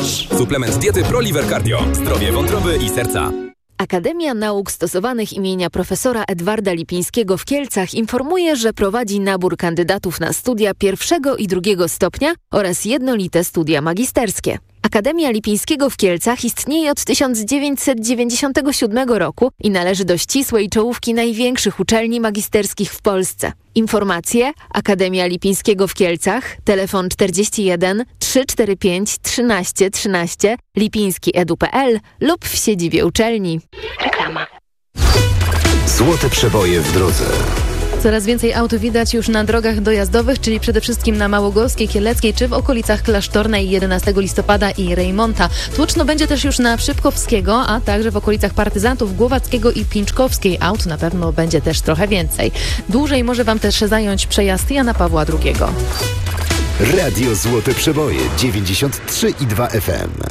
masz. Suplement diety ProLiver Cardio. Zdrowie wątroby i serca. Akademia Nauk Stosowanych imienia profesora Edwarda Lipińskiego w Kielcach informuje, że prowadzi nabór kandydatów na studia pierwszego i drugiego stopnia oraz jednolite studia magisterskie. Akademia Lipińskiego w Kielcach istnieje od 1997 roku i należy do ścisłej czołówki największych uczelni magisterskich w Polsce. Informacje: Akademia Lipińskiego w Kielcach, telefon 41 345 13 13, lipińskiedu.pl lub w siedzibie uczelni. Reklama. Złote przeboje w drodze. Coraz więcej aut widać już na drogach dojazdowych, czyli przede wszystkim na Małogorskiej, Kieleckiej czy w okolicach Klasztornej 11 listopada i Rejmonta. Tłoczno będzie też już na Szybkowskiego, a także w okolicach Partyzantów, Głowackiego i Pińczkowskiej. Aut na pewno będzie też trochę więcej. Dłużej może Wam też zająć przejazd Jana Pawła II. Radio Złote Przeboje 93,2 FM.